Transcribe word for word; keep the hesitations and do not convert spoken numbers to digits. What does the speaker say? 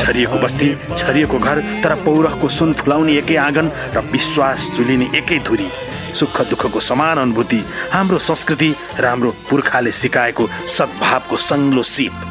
छरिएको बस्ती, छरिएको घर, तर पौरखको सुन फुलाउने एकै आँगन र विश्वास झुलिने एकै धुरी। सुख दुःखको समान अनुभूति, हाम्रो संस्कृति र हाम्रो पुर्खाले सिकाएको सद्भावको सङ्लो सिप।